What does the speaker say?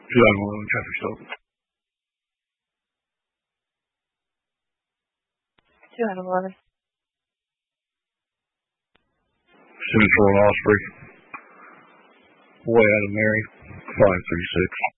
291 traffic stop. 211. Central Osprey. Way out of Mary. 536.